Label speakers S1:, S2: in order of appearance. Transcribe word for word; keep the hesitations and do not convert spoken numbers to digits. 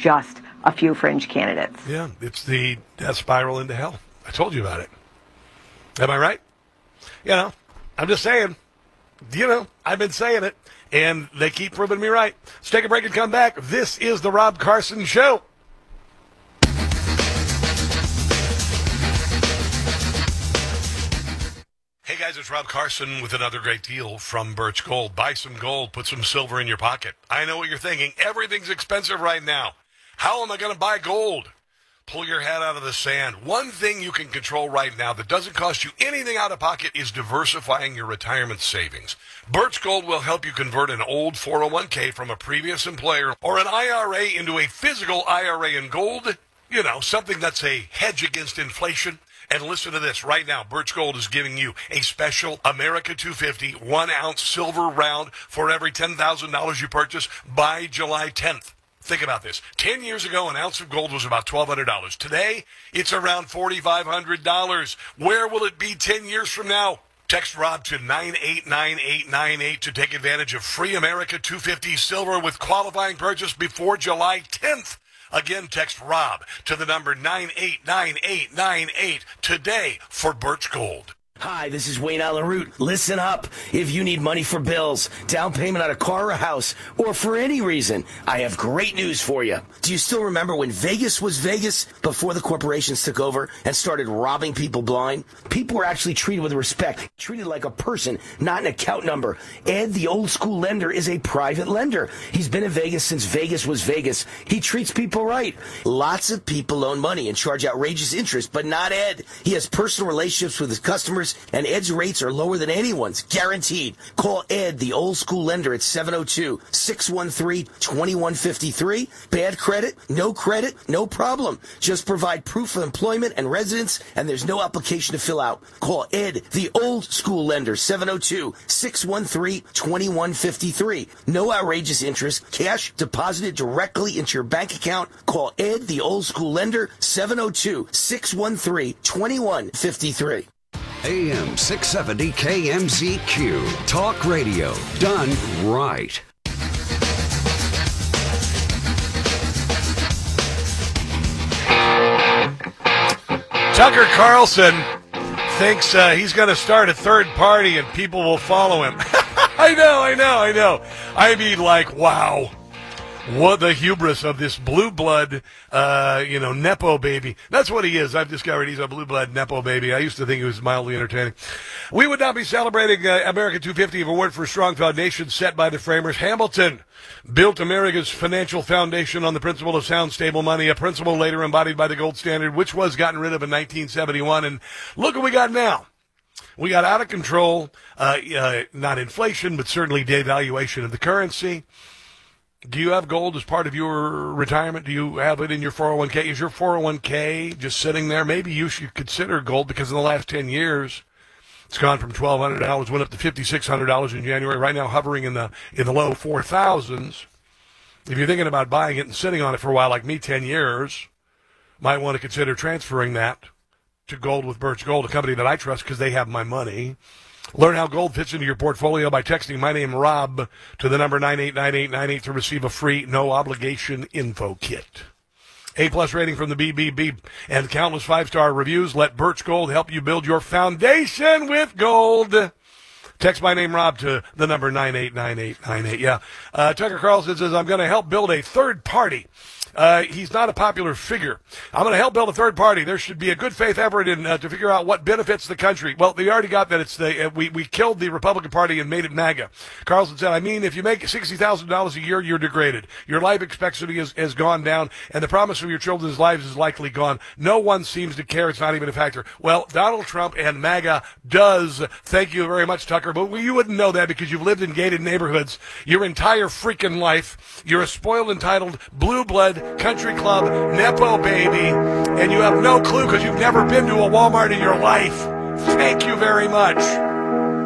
S1: just a few fringe candidates.
S2: Yeah, it's the death spiral into hell. I told you about it. Am I right? You know, I'm just saying. You know, I've been saying it, and they keep proving me right. Let's take a break and come back. This is the Rob Carson Show. Hey guys, it's Rob Carson with another great deal from Birch Gold. Buy some gold, put some silver in your pocket. I know what you're thinking. Everything's expensive right now. How am I going to buy gold? Pull your head out of the sand. One thing you can control right now that doesn't cost you anything out of pocket is diversifying your retirement savings. Birch Gold will help you convert an old four oh one k from a previous employer or an I R A into a physical I R A in gold. You know, something that's a hedge against inflation. And listen to this right now. Birch Gold is giving you a special America two fifty one-ounce silver round for every ten thousand dollars you purchase by July tenth. Think about this. Ten years ago, an ounce of gold was about twelve hundred dollars. Today, it's around four thousand five hundred dollars. Where will it be ten years from now? Text Rob to nine eight nine eight nine eight to take advantage of free America two fifty silver with qualifying purchase before July tenth. Again, text Rob to the number nine eight nine eight nine eight today for Birch Gold.
S3: Hi, this is Wayne Allen Root. Listen up. If you need money for bills, down payment on a car or a house, or for any reason, I have great news for you. Do you still remember when Vegas was Vegas before the corporations took over and started robbing people blind? People were actually treated with respect, treated like a person, not an account number. Ed, the old school lender, is a private lender. He's been in Vegas since Vegas was Vegas. He treats people right. Lots of people loan money and charge outrageous interest, but not Ed. He has personal relationships with his customers, and Ed's rates are lower than anyone's, guaranteed. Call Ed, the old school lender, at seven oh two, six one three, two one five three. Bad credit? No credit? No problem. Just provide proof of employment and residence, and there's no application to fill out. Call Ed, the old school lender, seven oh two, six one three, two one five three. No outrageous interest. Cash deposited directly into your bank account. Call Ed, the old school lender, seven oh two, six one three, two one five three.
S4: A M six seventy K M Z Q. Talk radio done right.
S2: Tucker Carlson thinks uh, he's going to start a third party and people will follow him. I know, I know, I know. I mean, like, wow. What the hubris of this blue blood, uh, you know, Nepo baby. That's what he is. I've discovered he's a blue blood Nepo baby. I used to think he was mildly entertaining. We would not be celebrating uh, America two fifty if it weren't for a strong foundation set by the framers. Hamilton built America's financial foundation on the principle of sound, stable money, a principle later embodied by the gold standard, which was gotten rid of in nineteen seventy-one. And look what we got now. We got out of control, uh, uh, not inflation, but certainly devaluation of the currency. Do you have gold as part of your retirement? Do you have it in your four oh one k? Is your four oh one k just sitting there? Maybe you should consider gold because in the last ten years, it's gone from twelve hundred dollars, went up to five thousand six hundred dollars in January, right now hovering in the in the low four thousands. If you're thinking about buying it and sitting on it for a while, like me, ten years, might want to consider transferring that to Gold with Birch Gold, a company that I trust because they have my money. Learn how gold fits into your portfolio by texting my name, Rob, to the number nine eight nine eight nine eight to receive a free, no-obligation info kit. A-plus rating from the B B B and countless five-star reviews. Let Birch Gold help you build your foundation with gold. Text my name, Rob, to the number nine eight nine eight nine eight. Yeah. Uh, Tucker Carlson says, I'm going to help build a third party. Uh, he's not a popular figure. I'm going to help build a third party. There should be a good faith effort in uh, to figure out what benefits the country. Well, they already got that. It's the uh, we we killed the Republican Party and made it MAGA. Carlson said, I mean, if you make sixty thousand dollars a year, you're degraded. Your life expectancy has, has gone down, and the promise of your children's lives is likely gone. No one seems to care. It's not even a factor. Well, Donald Trump and MAGA does. Thank you very much, Tucker. But you wouldn't know that because you've lived in gated neighborhoods your entire freaking life. You're a spoiled, entitled, blue blood, country club, Nepo baby, and you have no clue because you've never been to a Walmart in your life. Thank you very much.